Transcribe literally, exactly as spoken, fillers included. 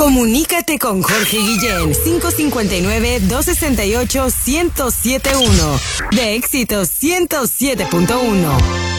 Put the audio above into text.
Comunícate con Jorge Guillén, cinco cinco nueve, dos seis ocho, uno cero siete uno, de Éxito ciento siete punto uno.